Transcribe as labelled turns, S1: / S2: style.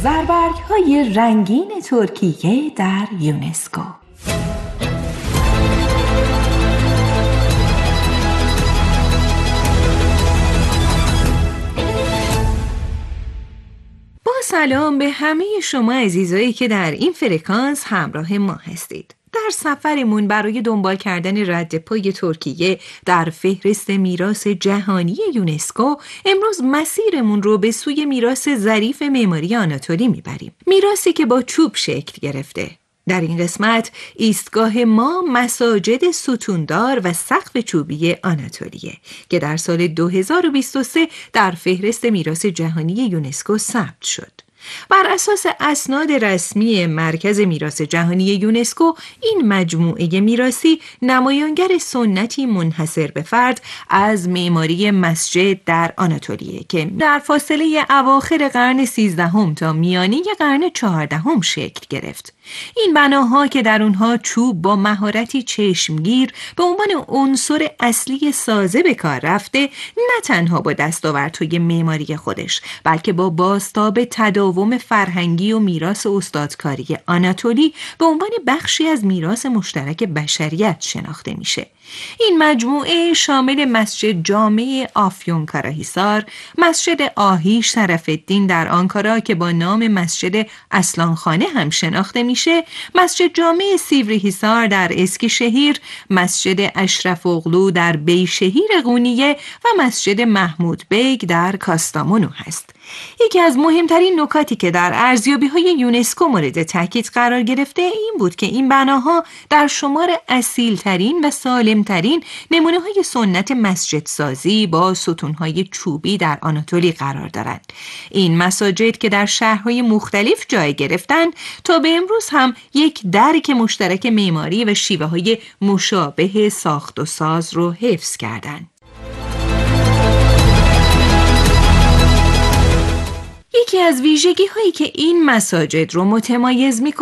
S1: زربرگ‌های رنگین ترکیه در یونسکو. با سلام به همه شما عزیزایی که در این فرکانس همراه ما هستید. در سفرمون برای دنبال کردن ردپای ترکیه در فهرست میراث جهانی یونسکو، امروز مسیرمون رو به سوی میراث ظریف معماری آناتولی میبریم. میراثی که با چوب شکل گرفته. در این قسمت ایستگاه ما مساجد ستوندار و سقف چوبی آناتولیه که در سال 2023 در فهرست میراث جهانی یونسکو ثبت شد. بر اساس اسناد رسمی مرکز میراث جهانی یونسکو، این مجموعه میراثی نمایانگر سنتی منحصر به فرد از معماری مسجد در آناتولیه که در فاصله اواخر قرن 13 تا میانه قرن 14 شکل گرفت. این بناها که در اونها چوب با مهارتی چشمگیر به عنوان عنصر اصلی سازه به کار رفته، نه تنها با دستاوردهای معماری خودش، بلکه با بازتاب تداوم فرهنگی و میراث استادکاری آناتولی به عنوان بخشی از میراث مشترک بشریت شناخته میشه. این مجموعه شامل مسجد جامع آفیونکاراهیسار، مسجد آهیش شرف‌الدین در آنکارا که با نام مسجد اصلانخانه هم شناخته میشه، مسجد جامع سیوریهیسار در اسکیشهیر، مسجد اشرف اغلو در بیشهیر قونیه و مسجد محمود بیگ در کاستامونو هست. یکی از مهمترین نکاتی که در ارزیابی‌های یونسکو مورد تاکید قرار گرفته این بود که این بناها در شمار اصیل‌ترین و سالم‌ترین نمونه‌های سنت مسجد سازی با ستون‌های چوبی در آناتولی قرار دارند. این مساجد که در شهرهای مختلف جای گرفتند تا به امروز هم یک درک مشترک معماری و شیوه‌های مشابه ساخت و ساز رو حفظ کردند. یکی از ویژگی‌هایی که این مساجد رو متمایز می‌کنه